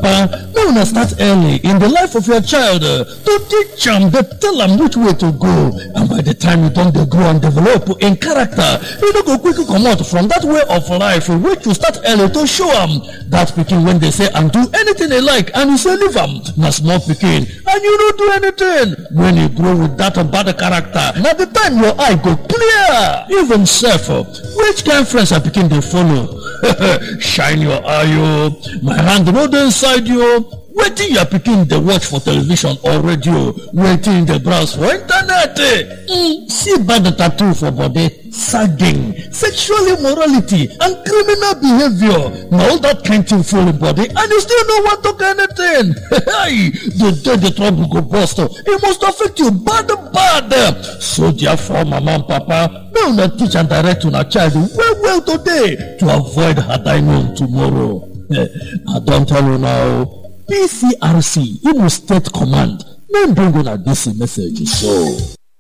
papa, no una start early in the life of your child to teach them, to tell them which way to go. And by the time you don't grow and develop in character, you don't go quickly come out from that way of life which you start early to show them that pikin when they say and do anything they like and you say leave them, na small pikin and you don't do anything. When you grow with that bad character, na the time your eye go clear. Even self, which kind of friends are pikin they follow? Shine your eye, my hand no dey inside you. Waiting your pikin dey watch for television or radio, waiting dey browse for internet. See bad tattoo for body, sagging, sexual immorality and criminal behavior. Now all that kind thing full in body and you still don't want to get anything. The day the trouble go burst, it must affect you bad. So therefore, mama and papa, may una teach and direct una child well today to avoid hard tomorrow. I don't tell you now. PCRC, Imo State Command, may bring on this message so.